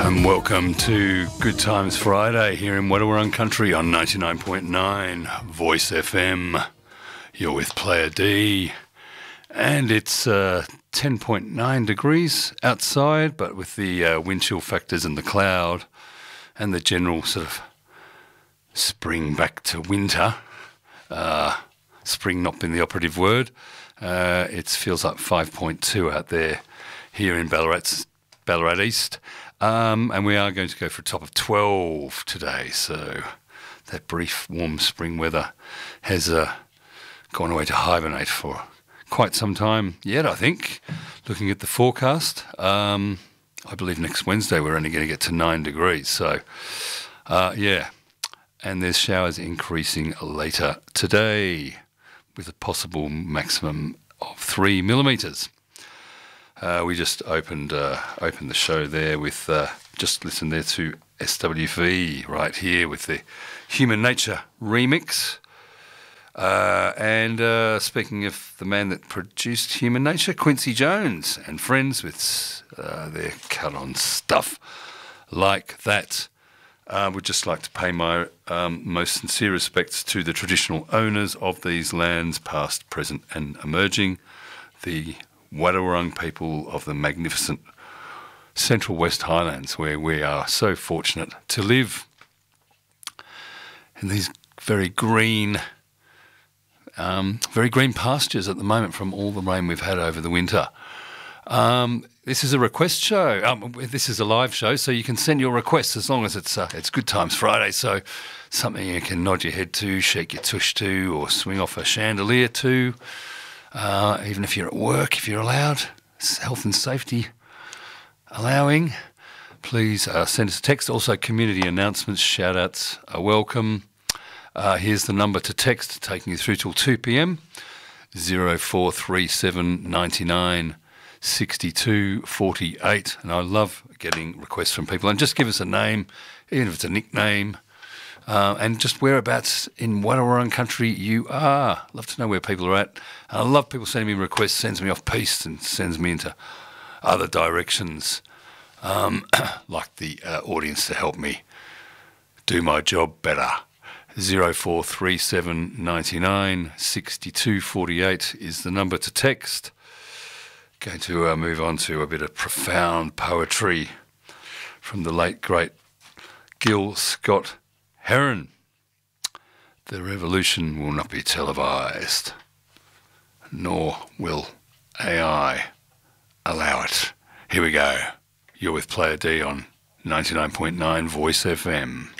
And welcome to Good Times Friday here in Wadawurrung Country on 99.9 Voice FM. You're with Player D, and it's 10.9 degrees outside, but with the wind chill factors and the cloud and the general sort of spring back to winter, spring not being the operative word, it feels like 5.2 out there here in Ballarat East. And we are going to go for a top of 12 today, so that brief warm spring weather has gone away to hibernate for quite some time yet, I think. Looking at the forecast, I believe next Wednesday we're only going to get to 9 degrees, so yeah. And there's showers increasing later today with a possible maximum of 3 millimetres. We just opened the show there with, just listen there to SWV right here with the Human Nature remix. And speaking of the man that produced Human Nature, Quincy Jones and friends with their cut on stuff like that. Would just like to pay my most sincere respects to the traditional owners of these lands, past, present and emerging, the Wadawurrung people of the magnificent Central West Highlands, where we are so fortunate to live in these very green pastures at the moment from all the rain we've had over the winter. This is a request show. This is a live show, so you can send your requests as long as it's Good Times Friday, so something you can nod your head to, shake your tush to, or swing off a chandelier to. Even if you're at work, if you're allowed, health and safety allowing, please send us a text. Also, community announcements, shout-outs are welcome. Here's the number to text, taking you through till 2 p.m, 0437 99 62 48. And I love getting requests from people. And just give us a name, even if it's a nickname, and just whereabouts in Wadawurrung Country you are. Love to know where people are at. I love people sending me requests, sends me off piste and sends me into other directions, like the audience to help me do my job better. 0437 99 62 48 is the number to text. Going to move on to a bit of profound poetry from the late, great Gil Scott Heron. The revolution will not be televised, nor will AI allow it. Here we go. You're with Player D on 99.9 Voice FM.